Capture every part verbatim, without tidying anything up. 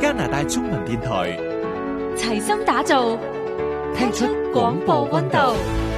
加拿大中文電台， 齊心打造，聽出廣播溫度。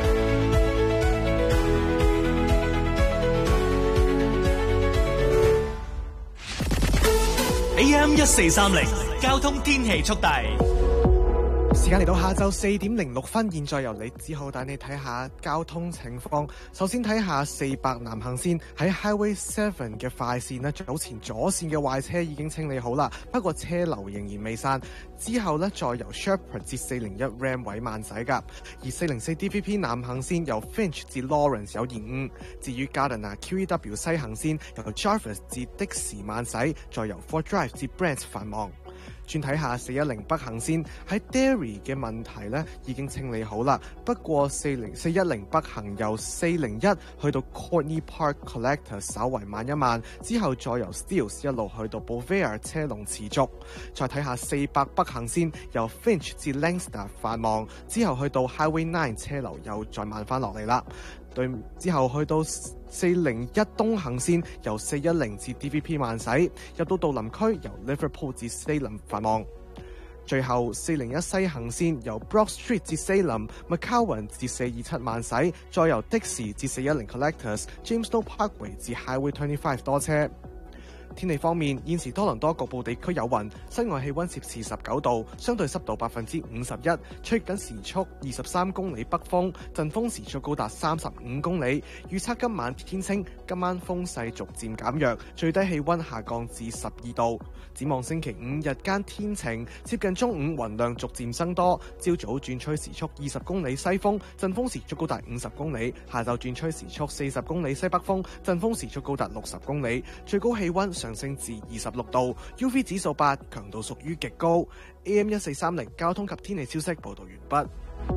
A M 一四三零交通天氣速遞。 時間嚟到下晝四點零六分，現在由李子浩帶你睇下交通情況。首先睇下四百南行線喺 Highway Seven 嘅快線呢，早前左線嘅壞車已經清理好啦，不過車流仍然未散。之後呢，再由 Shepherd 至四零一 Ram 位慢駛㗎。而四零四 D V P 南行線由 Finch 至 Lawrence 有延誤。至於 Gardiner Q E W 西行線由 Jarvis 至的士慢駛，再由 Fort Drive 至 Brent 繁忙。轉睇下四一零北行線喺 Derry 嘅問題呢已經清理好啦，不過四零四一零北行由四零一去到 Courtney Park Collector 稍為慢一慢，之後再由 Steeles 一路去到 Beauvais 車龍持續。再睇下四百北行線由 Finch 至 Leinster 繁忙，之後去到 Highway Nine 車流又再慢翻落嚟啦。對，之後去到四零一東行線由四一零至 D V P 慢駛，入到杜林區由 Liverpool 至 Salem 繁忙。最後四零一西行線由 Brock Street 至 Salem、McCowan 至四二七慢駛，再由的士至四一零 Collectors、Jamestown Parkway 至 Highway twenty-five 多車。天氣方面，現時多倫多局部地區有雲，室外氣溫攝氏十九度，相對濕度百分之五十一，吹緊時速二十三公里北風，陣風時速高達三十五公里。預測今晚天清，今晚風勢逐漸減弱，最低氣溫下降至十二度。展望星期五日間天晴，接近中午雲量逐漸增多，朝早轉吹時速二十公里西風，陣風時速高達五十公里；下晝轉吹時速四十公里西北風，陣風時速高達六十公里，最高氣溫上升至二十六度 ，U V 指數八，強度屬於極高。A M 一四三零交通及天氣消息報道完畢。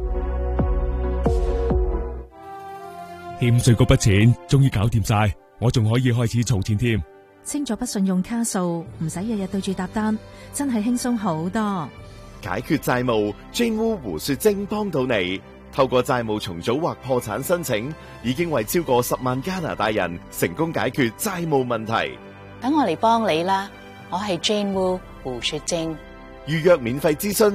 欠稅嗰筆錢終於搞掂晒，我仲可以開始儲錢添。 清咗筆信用卡數，唔使日日對住搭單，真係輕鬆好多。 解決債務 ，Jane Wu 胡雪晶幫到你。透過債務重組或破產申請，已經為超過十萬加拿大人成功解決債務問題。 等我嚟幫你啦，我係 Jane Wu 胡雪晶。 預約免費諮詢